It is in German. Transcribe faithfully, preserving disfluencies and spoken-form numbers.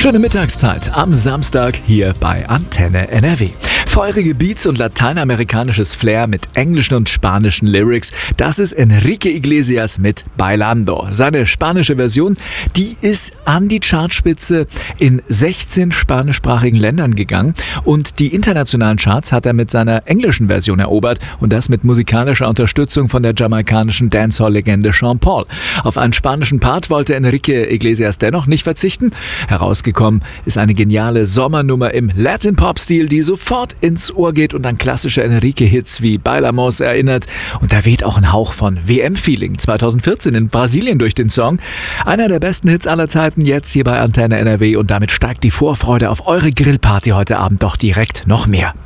Schöne Mittagszeit am Samstag hier bei Antenne N R W. Feurige Beats und lateinamerikanisches Flair mit englischen und spanischen Lyrics, das ist Enrique Iglesias mit Bailando. Seine spanische Version, die ist an die Chartspitze in sechzehn spanischsprachigen Ländern gegangen und die internationalen Charts hat er mit seiner englischen Version erobert und das mit musikalischer Unterstützung von der jamaikanischen Dancehall-Legende Sean Paul. Auf einen spanischen Part wollte Enrique Iglesias dennoch nicht verzichten. Herausgekommen ist eine geniale Sommernummer im Latin-Pop-Stil, die sofort ins Ohr geht und an klassische Enrique-Hits wie Bailamos erinnert. Und da weht auch ein Hauch von W M-Feeling zweitausendvierzehn in Brasilien durch den Song. Einer der besten Hits aller Zeiten jetzt hier bei Antenne N R W und damit steigt die Vorfreude auf eure Grillparty heute Abend doch direkt noch mehr.